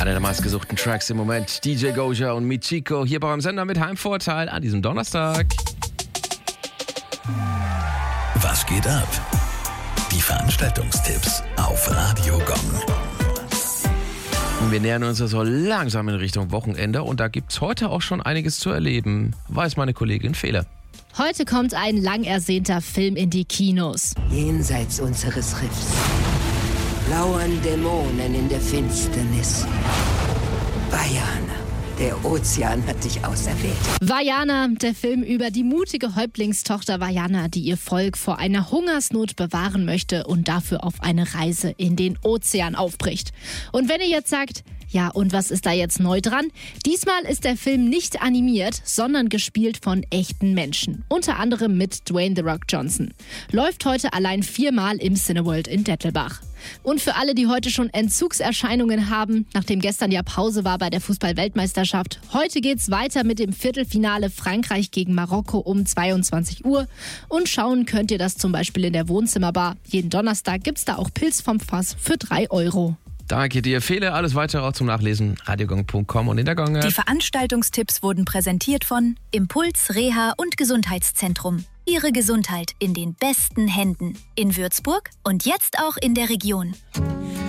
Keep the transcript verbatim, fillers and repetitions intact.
Einer der meistgesuchten Tracks im Moment, D J Goja und Michiko, hier beim Sender mit Heimvorteil an diesem Donnerstag. Was geht ab? Die Veranstaltungstipps auf Radio Gong. Wir nähern uns ja so langsam in Richtung Wochenende und da gibt's heute auch schon einiges zu erleben, weiß meine Kollegin Fehler. Heute kommt ein lang ersehnter Film in die Kinos. Jenseits unseres Riffs lauern Dämonen in der Finsternis. Vajana, der Ozean hat dich auserwählt. Vajana, der Film über die mutige Häuptlingstochter Vajana, die ihr Volk vor einer Hungersnot bewahren möchte und dafür auf eine Reise in den Ozean aufbricht. Und wenn ihr jetzt sagt, ja, und was ist da jetzt neu dran? Diesmal ist der Film nicht animiert, sondern gespielt von echten Menschen. Unter anderem mit Dwayne The Rock Johnson. Läuft heute allein viermal im Cineworld in Dettelbach. Und für alle, die heute schon Entzugserscheinungen haben, nachdem gestern ja Pause war bei der Fußball-Weltmeisterschaft, heute geht's weiter mit dem Viertelfinale Frankreich gegen Marokko um zweiundzwanzig Uhr. Und schauen könnt ihr das zum Beispiel in der Wohnzimmerbar. Jeden Donnerstag gibt's da auch Pilz vom Fass für drei Euro. Danke dir, Fehler. Alles weitere auch zum Nachlesen. radiogong punkt com und in der Gong. Die Veranstaltungstipps wurden präsentiert von Impuls Reha und Gesundheitszentrum. Ihre Gesundheit in den besten Händen. In Würzburg und jetzt auch in der Region.